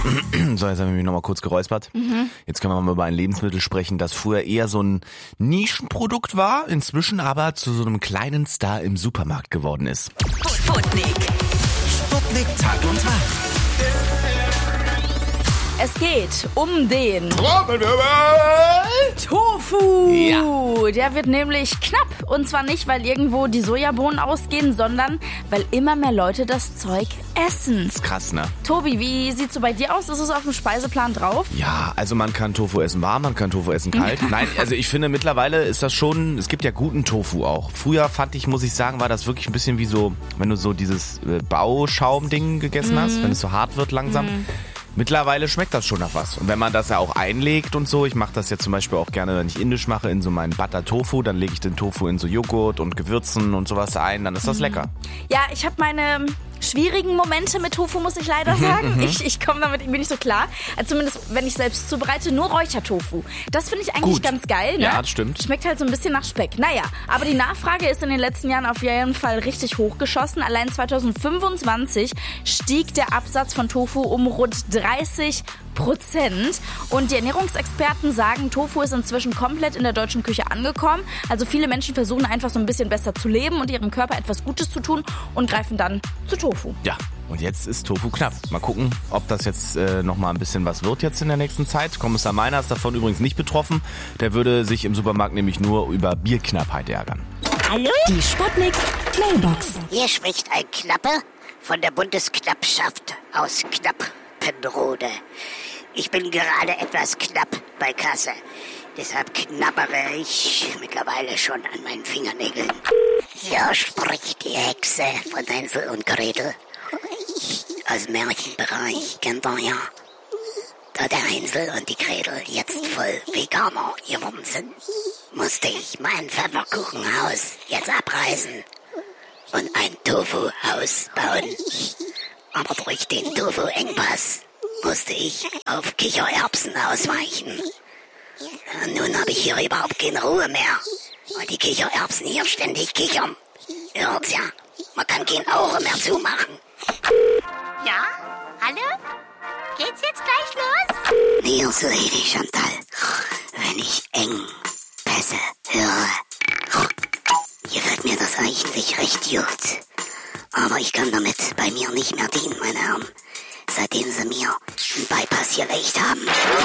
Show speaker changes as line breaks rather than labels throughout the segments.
So, jetzt haben wir mich nochmal kurz geräuspert. Jetzt können wir mal über ein Lebensmittel sprechen, das früher eher so ein Nischenprodukt war, inzwischen aber zu so einem kleinen Star im Supermarkt geworden ist.
Sputnik.
Sputnik Tag und Wach.
Es geht um den Tofu.
Ja.
Der wird nämlich knapp. Und zwar nicht, weil irgendwo die Sojabohnen ausgehen, sondern weil immer mehr Leute das Zeug essen.
Ist krass, ne?
Tobi, wie sieht's so bei dir aus? Ist es auf dem Speiseplan drauf?
Ja, also man kann Tofu essen warm, man kann Tofu essen kalt. Nein, also ich finde mittlerweile ist das schon, es gibt ja guten Tofu auch. Früher fand ich, muss ich sagen, war das wirklich ein bisschen wie so, wenn du so dieses Bauschaum-Ding gegessen hast, wenn es so hart wird langsam. Mittlerweile schmeckt das schon nach was. Und wenn man das ja auch einlegt und so, ich mache das ja zum Beispiel auch gerne, wenn ich indisch mache, in so meinen Butter Tofu, dann lege ich den Tofu in so Joghurt und Gewürzen und sowas ein, dann ist das lecker.
Ja, ich habe meine schwierigen Momente mit Tofu, muss ich leider sagen. Ich komme damit irgendwie nicht so klar. Also zumindest, wenn ich selbst zubereite, nur Räuchertofu. Das finde ich eigentlich
Gut.
ganz geil. Ne?
Ja, das stimmt.
Schmeckt halt so ein bisschen nach Speck. Naja, aber die Nachfrage ist in den letzten Jahren auf jeden Fall richtig hochgeschossen. Allein 2025 stieg der Absatz von Tofu um rund 30%. Und die Ernährungsexperten sagen, Tofu ist inzwischen komplett in der deutschen Küche angekommen. Also viele Menschen versuchen einfach so ein bisschen besser zu leben und ihrem Körper etwas Gutes zu tun und greifen dann zu Tofu.
Ja, und jetzt ist Tofu knapp. Mal gucken, ob das jetzt nochmal ein bisschen was wird jetzt in der nächsten Zeit. Kommissar Meiner ist davon übrigens nicht betroffen. Der würde sich im Supermarkt nämlich nur über Bierknappheit ärgern.
Hallo?
Die Sputnik Mailbox.
Hier spricht ein Knappe von der Bundesknappschaft aus Knappenrode. Ich bin gerade etwas knapp bei Kasse. Deshalb knabbere ich mittlerweile schon an meinen Fingernägeln. Hier spricht die Hexe von Hänsel und Gretel. Aus dem Märchenbereich, kennt ihr ja. Da der Hänsel und die Gretel jetzt voll Veganer geworden sind, musste ich mein Pfefferkuchenhaus jetzt abreißen und ein Tofu-Haus bauen. Aber durch den Tofu-Engpass musste ich auf Kichererbsen ausweichen. Nun habe ich hier überhaupt keine Ruhe mehr, weil die Kichererbsen hier ständig kichern. Ihr hört's ja, man kann kein Auge mehr zumachen.
Ja? Hallo? Geht's jetzt gleich los?
Hier so Lady Chantal, wenn ich Engpässe höre, gefällt mir das eigentlich recht gut. Aber ich kann damit bei mir nicht mehr dienen, meine Herren, seitdem sie mir einen Bypass gelegt haben.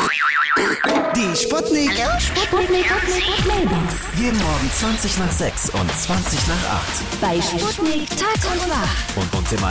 Die Sputnik.
Hallo,
Sputnik Mailbox.
Jeden Morgen 20 nach 6 und 20 nach 8.
Bei Sputnik Tag und Wach.
Und uns immer